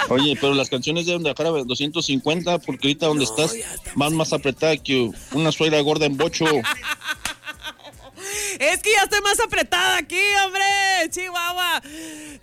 Oye, pero las canciones deben de bajar a 250 porque ahorita donde estás vas más apretada que una suegra gorda en bocho. Es que ya estoy más apretada aquí, hombre. Chihuahua.